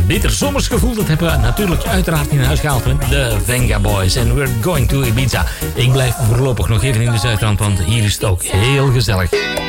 beter zomersgevoel, dat hebben we natuurlijk uiteraard in huis gehaald met de Venga Boys. En we're going to Ibiza. Ik blijf voorlopig nog even in de Zuidrand, want hier is het ook heel gezellig.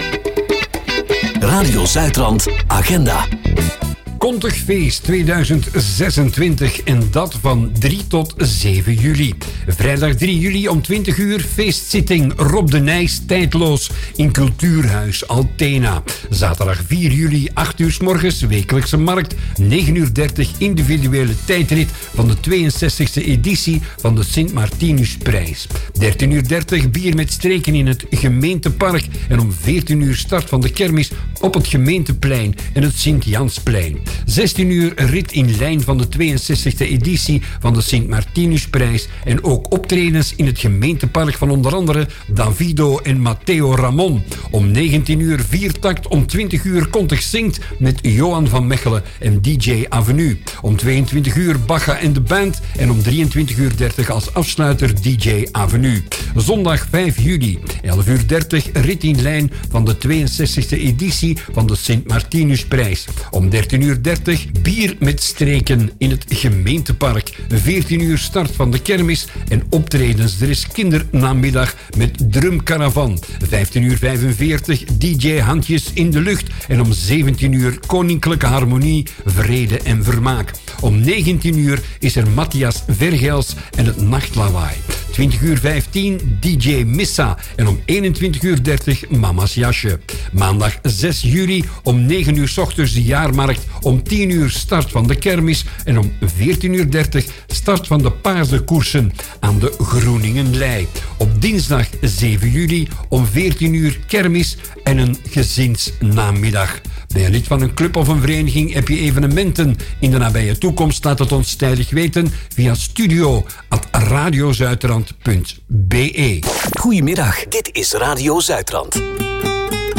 Radio Zuidrand Agenda. Kontig feest 2026 en dat van 3 tot 7 juli. Vrijdag 3 juli om 20 uur feestzitting Rob de Nijs tijdloos in Cultuurhuis Altena. Zaterdag 4 juli 8 uur 's morgens wekelijkse markt. 9:30 individuele tijdrit van de 62e editie van de Sint-Martinusprijs. 13:30 bier met streken in het gemeentepark en om 14 uur start van de kermis op het gemeenteplein en het Sint-Jansplein. 16 uur rit in lijn van de 62e editie van de Sint-Martinusprijs en ook optredens in het gemeentepark van onder andere Davido en Matteo Ramon. Om 19 uur viertakt, om 20 uur Kontig zingt met Johan van Mechelen en DJ Avenue. Om 22 uur Bacha en de band en om 23:30 als afsluiter DJ Avenue. Zondag 5 juli, 11:30 rit in lijn van de 62e editie van de Sint-Martinusprijs. Om 13:30 bier met streken in het gemeentepark. 14 uur start van de kermis en optredens. Er is kindernamiddag met drumcaravan. 15:45 DJ Handjes in de lucht. En om 17 uur Koninklijke Harmonie, Vrede en Vermaak. Om 19 uur is er Matthias Vergels en het Nachtlawaai. 20:15 DJ Missa en om 21:30 Mama's Jasje. Maandag 6 juli om 9 uur 's ochtends de jaarmarkt, om 10 uur start van de kermis en om 14:30 start van de paardenkoersen aan de Groeningenlei. Op dinsdag 7 juli om 14 uur kermis en een gezinsnamiddag. Ben je lid van een club of een vereniging? Heb je evenementen in de nabije toekomst? Laat het ons tijdig weten via studio@radiozuidrand.be. Goedemiddag, dit is Radio Zuidrand.